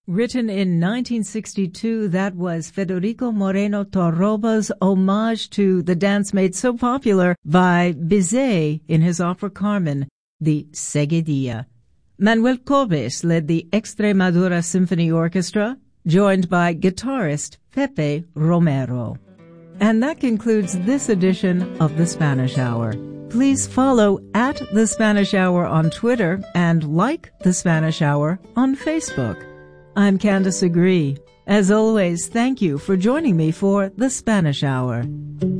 Written in 1962, that was Federico Moreno Torroba's homage to the dance made so popular by Bizet in his opera Carmen, the Seguidilla. Manuel Cobes led the Extremadura Symphony Orchestra, joined by guitarist Pepe Romero. And that concludes this edition of The Spanish Hour. Please follow at The Spanish Hour on Twitter and like The Spanish Hour on Facebook. I'm Candace Agree. As always, thank you for joining me for The Spanish Hour.